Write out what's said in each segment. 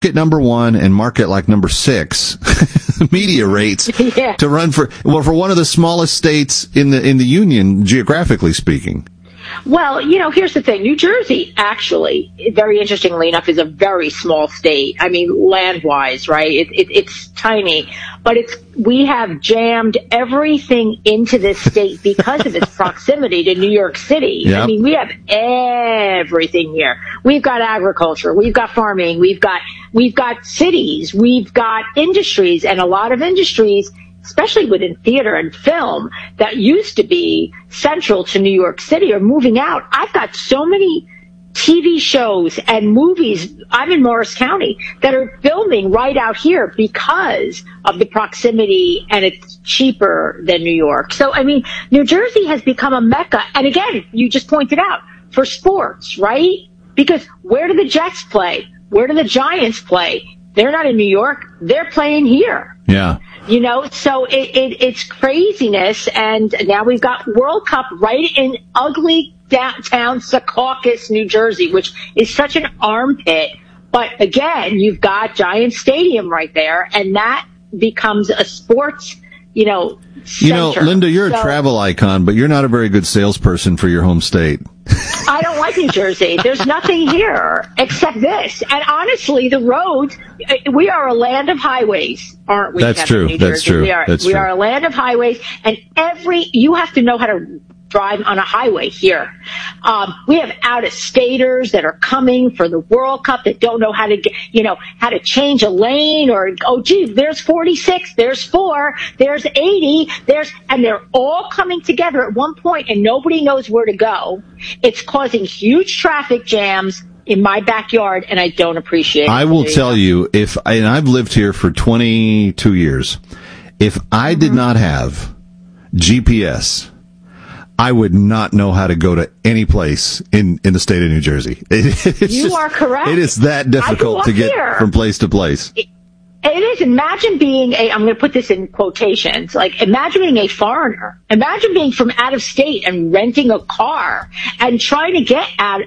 at number 1 and market like number 6 media rates to run for one of the smallest states in the union, geographically speaking. Well, here's the thing. New Jersey, actually, very interestingly enough, is a very small state. I mean, land-wise, right? It's tiny. But we have jammed everything into this state because of its proximity to New York City. Yep. I mean, we have everything here. We've got agriculture. We've got farming. We've got cities. We've got industries. And a lot of industries, especially within theater and film, that used to be central to New York City are moving out. I've got so many TV shows and movies, I'm in Morris County, that are filming right out here because of the proximity, and it's cheaper than New York. So, I mean, New Jersey has become a mecca. And again, you just pointed out, for sports, right? Because where do the Jets play? Where do the Giants play? They're not in New York. They're playing here. Yeah. So it's craziness, and now we've got World Cup right in ugly downtown Secaucus, New Jersey, which is such an armpit. But again, you've got Giant Stadium right there, and that becomes a sports, center. Linda, you're a travel icon, but you're not a very good salesperson for your home state. I don't like New Jersey. There's nothing here except this. And honestly, the roads, we are a land of highways, aren't we? That's true. That's true. We are a land of highways, and you have to know how to drive on a highway here. We have out-of-staters that are coming for the World Cup that don't know how to get, how to change a lane, or, there's 46, there's 4, there's 80, and they're all coming together at one point, and nobody knows where to go. It's causing huge traffic jams in my backyard, and I don't appreciate it. I will tell you, and I've lived here for 22 years, if I did not have GPS, I would not know how to go to any place in the state of New Jersey. You are correct. It is that difficult to get from place to place. It is. Imagine being I'm going to put this in quotations, imagine being a foreigner. Imagine being from out of state and renting a car and trying to get out,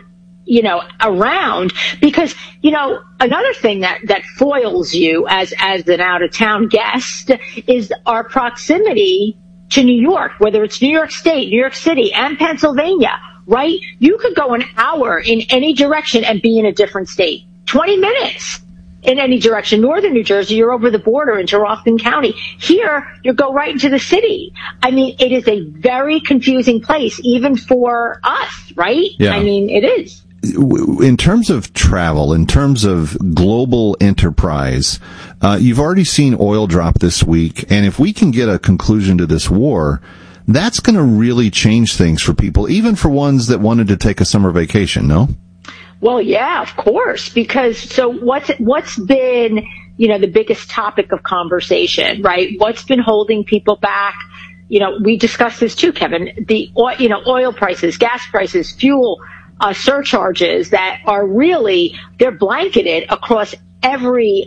around, because, another thing that foils you as an out-of-town guest is our proximity to New York, whether it's New York State, New York City, and Pennsylvania, right? You could go an hour in any direction and be in a different state. 20 minutes in any direction. Northern New Jersey, you're over the border into Rockland County. Here, you go right into the city. I mean, it is a very confusing place, even for us, right? Yeah. I mean, it is. In terms of travel, in terms of global enterprise, you've already seen oil drop this week, and if we can get a conclusion to this war, that's going to really change things for people, even for ones that wanted to take a summer vacation, no? Well, yeah, of course, because what's been, the biggest topic of conversation, right? What's been holding people back? We discussed this too, Kevin, oil prices, gas prices, fuel surcharges that are really, they're blanketed across every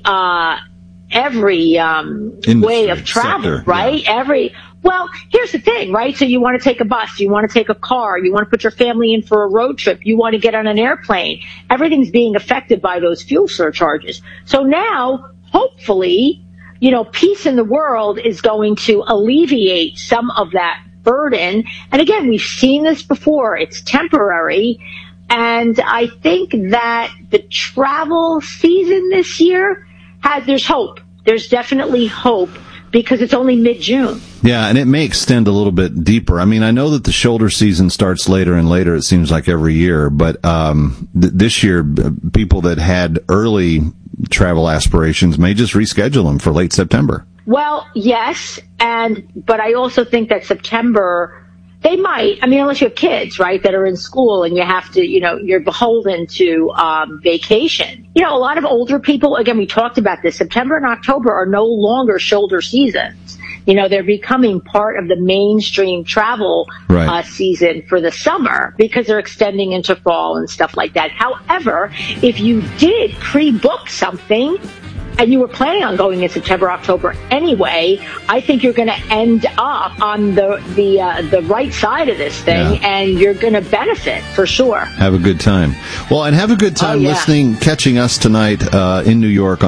way of travel, sector, right? Yeah. Well, here's the thing, right? So you want to take a bus, you want to take a car, you want to put your family in for a road trip, you want to get on an airplane. Everything's being affected by those fuel surcharges. So now, hopefully, peace in the world is going to alleviate some of that burden. And again, we've seen this before. It's temporary. And I think that the travel season this year there's hope. There's definitely hope, because it's only mid-June. Yeah, and it may extend a little bit deeper. I mean, I know that the shoulder season starts later and later, it seems like every year, but this year, people that had early travel aspirations may just reschedule them for late September. Well, yes, but I also think that September, they might, unless you have kids, right, that are in school and you have to, you're beholden to vacation. A lot of older people, again, we talked about this, September and October are no longer shoulder seasons. They're becoming part of the mainstream travel season for the summer, because they're extending into fall and stuff like that. However, if you did pre-book something, and you were planning on going in September, October anyway, I think you're going to end up on the right side of this thing, and you're going to benefit for sure. Have a good time. Well, and have a good time listening, catching us tonight in New York